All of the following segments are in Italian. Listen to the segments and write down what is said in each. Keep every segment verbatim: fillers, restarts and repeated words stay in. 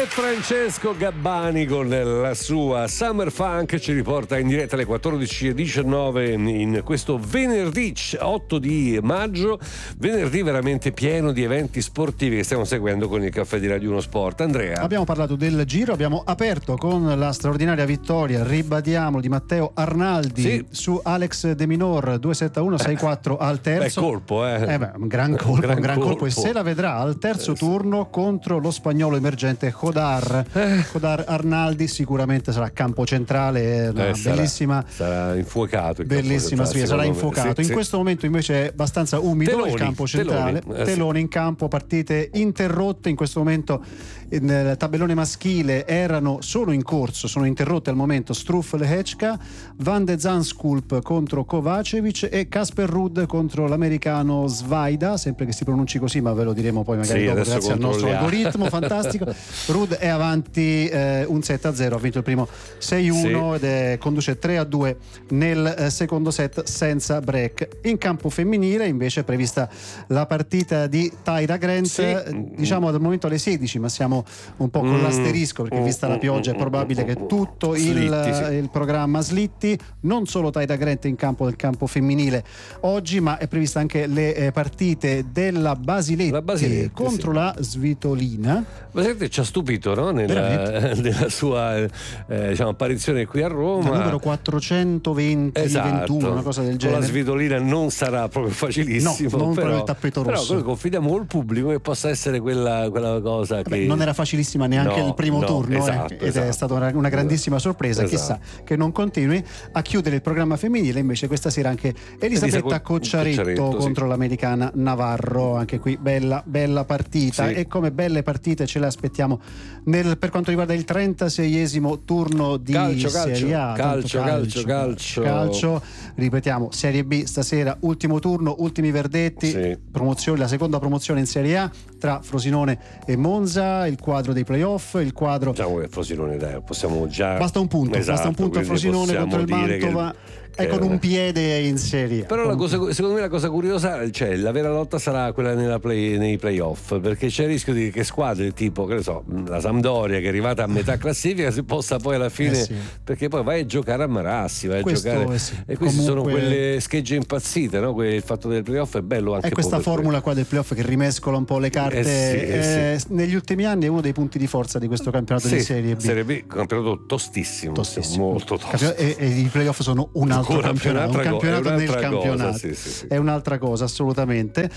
Francesco Gabbani con la sua Summer Funk ci riporta in diretta alle quattordici e diciannove in questo venerdì otto di maggio, venerdì veramente pieno di eventi sportivi che stiamo seguendo con il caffè di Radio uno Sport. Andrea, abbiamo parlato del Giro, abbiamo aperto con la straordinaria vittoria, ribadiamo, di Matteo Arnaldi, sì, su Alex De Minor, due sette uno sei quattro al terzo. Beh, colpo, eh. eh beh, un gran colpo, gran un gran colpo. colpo e se la vedrà al terzo turno contro lo spagnolo emergente Jodar. Eh. Jodar Arnaldi sicuramente sarà campo centrale, una eh, sarà, bellissima sarà infuocato il bellissima sfida, sarà infuocato. Sì, in sì. questo momento invece è abbastanza umido teloni, il campo centrale, teloni, eh, teloni sì. in campo, partite interrotte in questo momento. Nel tabellone maschile erano solo in corso, sono interrotte al momento Struff Lehečka, Van de Zandschulp contro Kovacevic e Casper Ruud contro l'americano Svajda, sempre che si pronunci così, ma ve lo diremo poi magari sì, dopo grazie al nostro algoritmo fantastico. Ruud è avanti eh, un sette a zero, ha vinto il primo sei uno, sì, ed è, conduce tre a due nel eh, secondo set senza break. In campo femminile invece è prevista la partita di Tyra Grant, sì, diciamo al momento alle sedici, ma siamo un po' con mm, l'asterisco perché vista mm, la pioggia mm, è probabile mm, che tutto slitti, il, sì. il programma slitti. Non solo Tyra Grant in campo del campo femminile oggi, ma è prevista anche le eh, partite della Basiletti, la Basiletti contro sì. la Svitolina. Basiletti ci ha stupito, no? Nella, nella sua eh, diciamo, apparizione qui a Roma, il numero quattrocentoventi, esatto, ventuno, una cosa del genere. Con la Svitolina non sarà proprio facilissimo, no, non però, il tappeto rosso, però confidiamo al pubblico che possa essere quella, quella cosa. Vabbè, che non era facilissima neanche no, il primo no, turno, esatto, eh, ed esatto. è stata una, una grandissima sorpresa, esatto. chissà che non continui. A chiudere il programma femminile invece questa sera anche Elisabetta Elisa Cocciaretto, Cocciaretto contro sì. l'americana Navarro, anche qui bella bella partita, sì. e come belle partite ce le aspettiamo nel, per quanto riguarda il trentaseiesimo turno di calcio, Serie A, calcio, calcio, calcio, calcio, calcio, ripetiamo Serie B stasera, ultimo turno, ultimi verdetti, sì. promozione, la seconda promozione in Serie A tra Frosinone e Monza, il quadro dei playoff, il quadro diciamo che Frosinone dai, possiamo già basta un punto, esatto, basta un punto a Frosinone contro il Mantova è con un piede in Serie A. Però la cosa, secondo me la cosa curiosa, cioè la vera lotta sarà quella nella play, nei playoff, perché c'è il rischio di che squadre tipo, che ne so, la Sampdoria che è arrivata a metà classifica si possa poi alla fine, eh sì. perché poi vai a giocare a Marassi, vai Questo, a giocare eh sì. e queste Comunque, sono quelle schegge impazzite, no? Il fatto del playoff è bello anche è questa per formula qua del playoff che rimescola un po' le carte, eh sì, eh eh, sì. negli ultimi anni è uno dei punti di forza di questo campionato sì, di Serie B. Serie B, campionato tostissimo, tostissimo. molto tosto. E, e i playoff sono un altro Ancora campionato, un campionato nel campionato, cosa, sì, sì, sì. È un'altra cosa assolutamente.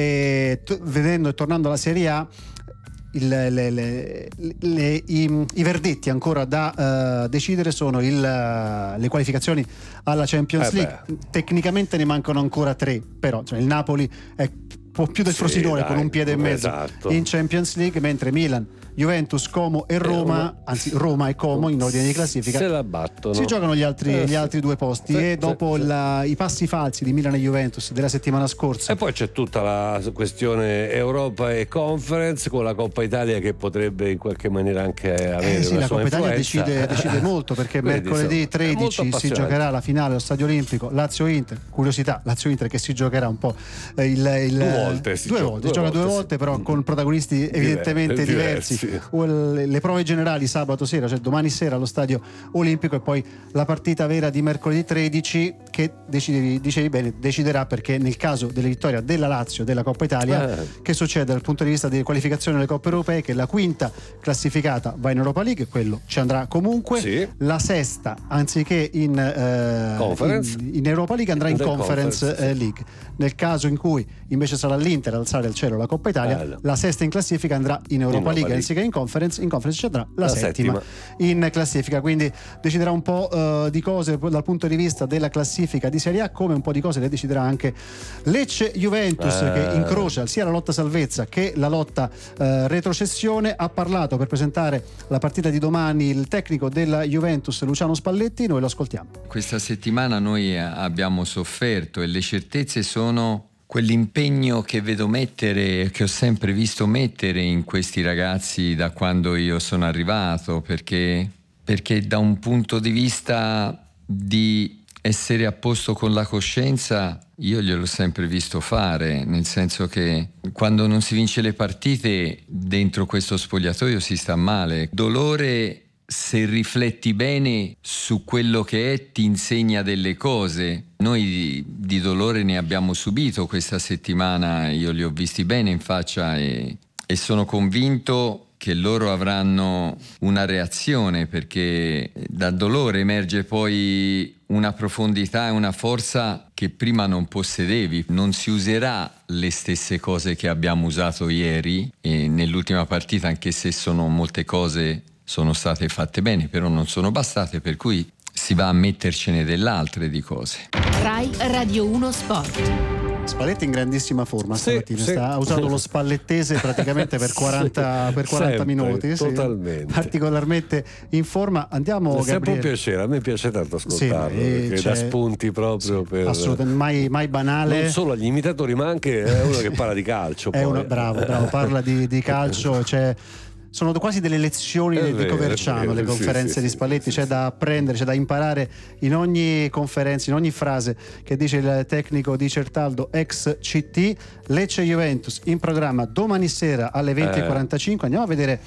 E t- vedendo e tornando alla Serie A, il, le, le, le, i, i verdetti ancora da uh, decidere sono il, uh, le qualificazioni alla Champions eh League. Tecnicamente ne mancano ancora tre, però cioè, il Napoli è po' più del sì, Frosinone, dai, con un piede e mezzo esatto. in Champions League, mentre Milan, Juventus, Como e Roma, anzi Roma e Como in ordine di classifica se la battono, si giocano gli altri, eh, gli altri due posti, sì, e dopo sì, la, i passi falsi di Milan e Juventus della settimana scorsa. E poi c'è tutta la questione Europa e Conference con la Coppa Italia che potrebbe in qualche maniera anche avere eh sì, una la sua Coppa Italia influenza. decide, decide molto, perché Quindi, mercoledì insomma, tredici si giocherà la finale allo Stadio Olimpico Lazio-Inter. Curiosità, Lazio-Inter che si giocherà un po' il, il due volte si due gioca, volte, due si gioca volte, due sì. volte però con protagonisti evidentemente diversi, diversi. Le prove generali sabato sera, cioè domani sera allo Stadio Olimpico, e poi la partita vera di mercoledì tredici che decidi, dicevi bene, deciderà, perché nel caso della vittoria della Lazio della Coppa Italia, eh. che succede dal punto di vista di qualificazione alle Coppe Europee, che la quinta classificata va in Europa League, quello ci andrà comunque, sì. la sesta anziché in, eh, Conference. in, in Europa League andrà in Conference, Conference eh, sì. League. Nel caso in cui invece sarà l'Inter ad alzare al cielo la Coppa Italia, Bello. la sesta in classifica andrà in Europa, in Europa League, League anziché in Conference. In Conference ci andrà la, la settima, settima in classifica, quindi deciderà un po' uh, di cose dal punto di vista della classifica di Serie A, come un po' di cose le deciderà anche Lecce-Juventus, eh. che incrocia sia la lotta salvezza che la lotta uh, retrocessione. Ha parlato per presentare la partita di domani il tecnico della Juventus Luciano Spalletti, noi lo ascoltiamo. Questa settimana noi abbiamo sofferto e le certezze sono quell'impegno che vedo mettere, che ho sempre visto mettere in questi ragazzi da quando io sono arrivato, perché, perché da un punto di vista di essere a posto con la coscienza io gliel'ho sempre visto fare, nel senso che quando non si vince le partite dentro questo spogliatoio si sta male. Dolore, se rifletti bene su quello che è, ti insegna delle cose. Noi di, di dolore ne abbiamo subito questa settimana, io li ho visti bene in faccia e, e sono convinto che loro avranno una reazione, perché dal dolore emerge poi una profondità e una forza che prima non possedevi. Non si userà le stesse cose che abbiamo usato ieri e nell'ultima partita, anche se sono molte cose sono state fatte bene, però non sono bastate, per cui si va a mettercene dell'altre di cose. Rai Radio uno Sport. Spalletti in grandissima forma stamattina, sì, sì. ha usato lo spallettese praticamente per quaranta, per quaranta Sempre, minuti, totalmente. Sì, particolarmente in forma. Andiamo, è sempre Gabriele. un piacere, a me piace tanto ascoltarlo, Sì, perché cioè, dà spunti proprio sì, per assolutamente mai, mai banale, non solo agli imitatori ma anche è uno che parla di calcio. è poi. uno, bravo, bravo, parla di, di calcio, cioè sono quasi delle lezioni È di vero, Coverciano, è le vero, conferenze sì, di sì, Spalletti, sì, c'è sì, da apprendere, c'è da imparare in ogni conferenza, in ogni frase che dice il tecnico di Certaldo, ex C T. Lecce Juventus in programma domani sera alle venti e quarantacinque. Andiamo a vedere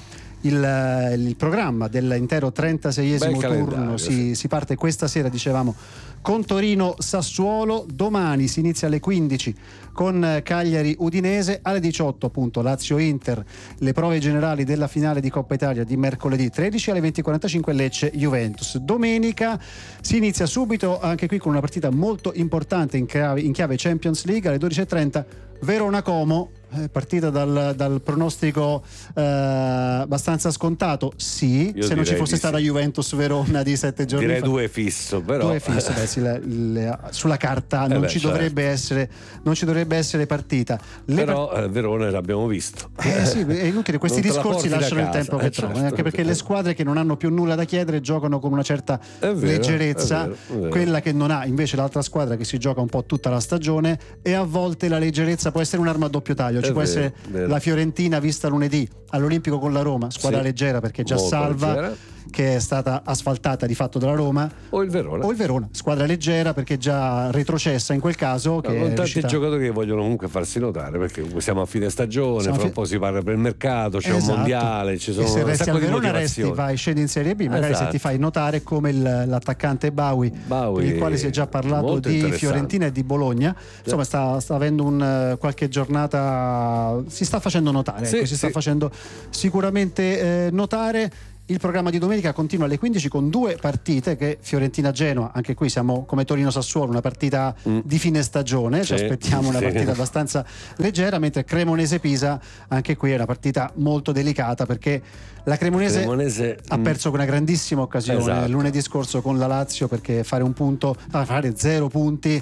il, il programma dell'intero trentaseiesimo turno. Si, sì. si parte questa sera, dicevamo, con Torino Sassuolo, domani si inizia alle quindici con Cagliari Udinese, alle diciotto appunto Lazio Inter, le prove generali della finale di Coppa Italia di mercoledì tredici, alle venti e quarantacinque Lecce Juventus. Domenica si inizia subito anche qui con una partita molto importante in chiave, in chiave Champions League, alle dodici e trenta Verona Como. Eh, partita dal, dal pronostico eh, abbastanza scontato, sì, Io se non ci fosse di stata sì. Juventus Verona di sette giorni direi fa. due fisso, però Due fisso, beh, sì, le, le, sulla carta eh non, beh, ci certo. dovrebbe essere, non ci dovrebbe essere partita. Le però part- eh, Verona l'abbiamo visto. eh sì, è inutile, questi Non te la discorsi porti da lasciano il casa, tempo eh, che certo. trovano, anche perché le squadre che non hanno più nulla da chiedere giocano con una certa È vero, leggerezza, è vero, è vero. quella che non ha invece l'altra squadra che si gioca un po' tutta la stagione, e a volte la leggerezza può essere un'arma a doppio taglio, ci È può vero, essere vero. la Fiorentina vista lunedì all'Olimpico con la Roma, squadra Sì, leggera perché già molto salva, leggera. che è stata asfaltata di fatto dalla Roma, O il Verona. o il Verona, squadra leggera perché già retrocessa in quel caso, che No, è con tanti riuscita- giocatori che vogliono comunque farsi notare, perché comunque siamo a fine stagione, Siamo a fra un fi- po' si parla per il mercato, c'è Esatto. un mondiale, ci sono e se un resti sacco al di Verona resti, motivazioni. vai, scendi in Serie B, magari Esatto. se ti fai notare come il- l'attaccante Baui, Baui, per il quale si è già parlato molto di interessante. Fiorentina e di Bologna, insomma sta, sta avendo un, eh, qualche giornata, si sta facendo notare, Sì, ecco, si sta sì. facendo sicuramente eh, notare. Il programma di domenica continua alle quindici con due partite, che Fiorentina-Genoa, anche qui siamo come Torino-Sassuolo, una partita Mm. di fine stagione, ci Sì, aspettiamo una sì. partita abbastanza leggera, mentre Cremonese-Pisa, anche qui è una partita molto delicata perché la Cremonese, Cremonese, ha mm, perso una grandissima occasione Esatto. lunedì scorso con la Lazio, perché fare un punto, ah, fare zero punti,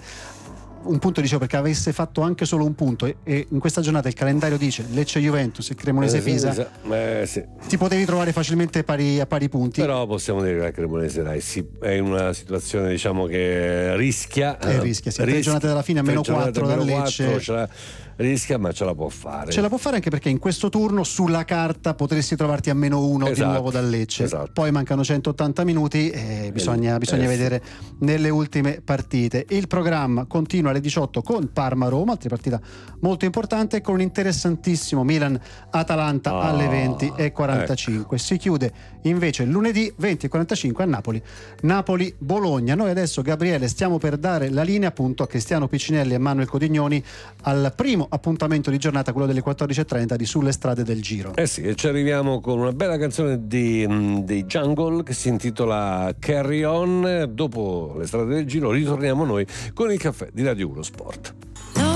un punto dicevo perché avesse fatto anche solo un punto, e, e in questa giornata il calendario dice Lecce Juventus e Cremonese Pisa, eh, sì. ti potevi trovare facilmente pari, a pari punti. Però possiamo dire che la Cremonese dai, si, è in una situazione diciamo che rischia Eh, rischia, sì, tre giornate dalla fine, a meno tre giornate, quattro dal meno Lecce. quattro, ce la- rischia ma ce la può fare. Ce la può fare anche perché in questo turno sulla carta potresti trovarti a meno uno Esatto, di nuovo dal Lecce. esatto. Poi mancano centottanta minuti e bisogna, Eh, bisogna eh, sì. vedere nelle ultime partite. Il programma continua alle diciotto con Parma-Roma, altra partita molto importante, con un interessantissimo Milan-Atalanta Ah, alle venti e quarantacinque. Si chiude invece lunedì venti e quarantacinque a Napoli, Napoli-Bologna. Noi adesso, Gabriele, stiamo per dare la linea appunto a Cristiano Piccinelli e Manuel Codignoni al primo appuntamento di giornata, quello delle quattordici e trenta di Sulle strade del Giro. Eh sì, e ci arriviamo con una bella canzone di, mh, dei Jungle che si intitola Carry On. Dopo le strade del Giro ritorniamo noi con il caffè di Radio uno Sport.